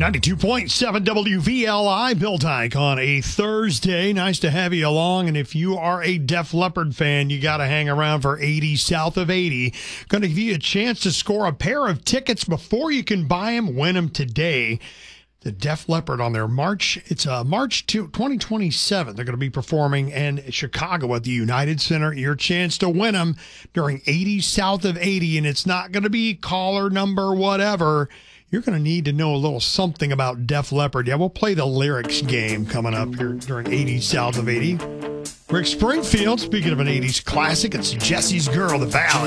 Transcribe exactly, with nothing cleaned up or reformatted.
ninety-two point seven W V L I, Bill Dyke on a Thursday. Nice to have you along. And if you are a Def Leppard fan, you got to hang around for eighty South of eighty. Going to give you a chance to score a pair of tickets before you can buy them. Win them today. The Def Leppard on their March, it's uh, March twenty twenty-seven. They're going to be performing in Chicago at the United Center. Your chance to win them during eighty South of eighty. And it's not going to be caller number whatever. You're going to need to know a little something about Def Leppard. Yeah, we'll play the lyrics game coming up here during eighty South of eighty. Rick Springfield, speaking of an eighties classic, it's Jesse's Girl, The Valley.